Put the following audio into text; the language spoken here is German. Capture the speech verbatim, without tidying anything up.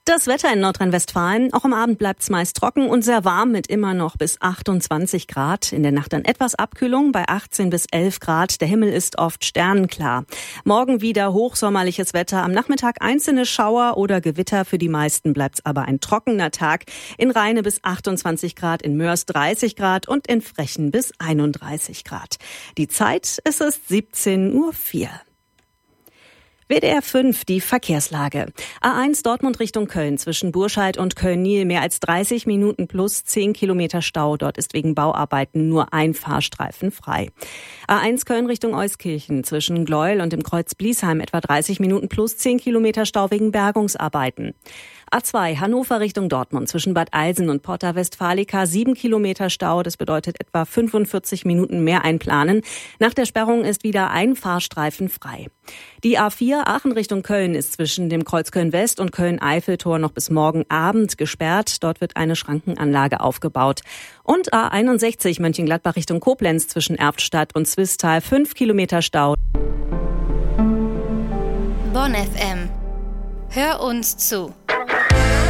Das Wetter in Nordrhein-Westfalen. Auch am Abend bleibt es meist trocken und sehr warm mit immer noch bis achtundzwanzig Grad. In der Nacht dann etwas Abkühlung bei achtzehn bis elf Grad. Der Himmel ist oft sternenklar. Morgen wieder hochsommerliches Wetter. Am Nachmittag einzelne Schauer oder Gewitter. Für die meisten bleibt es aber ein trockener Tag. In Rheine bis achtundzwanzig Grad, in Mörs dreißig Grad und in Frechen bis einunddreißig Grad. Die Zeit, es ist siebzehn Uhr vier. W D R fünf, die Verkehrslage. A eins Dortmund Richtung Köln zwischen Burscheid und Köln-Niel mehr als dreißig Minuten plus zehn Kilometer Stau. Dort ist wegen Bauarbeiten nur ein Fahrstreifen frei. A eins Köln Richtung Euskirchen zwischen Gleuel und dem Kreuz Bliesheim etwa dreißig Minuten plus zehn Kilometer Stau wegen Bergungsarbeiten. A zwei Hannover Richtung Dortmund zwischen Bad Eilsen und Porta Westfalica sieben Kilometer Stau. Das bedeutet etwa fünfundvierzig Minuten mehr einplanen. Nach der Sperrung ist wieder ein Fahrstreifen frei. Die A vier Aachen Richtung Köln ist zwischen dem Kreuz Köln-West und Köln-Eiffeltor noch bis morgen Abend gesperrt. Dort wird eine Schrankenanlage aufgebaut. Und A einundsechzig Mönchengladbach Richtung Koblenz zwischen Erftstadt und Zwistal fünf Kilometer Stau. Bonn F M. Hör uns zu.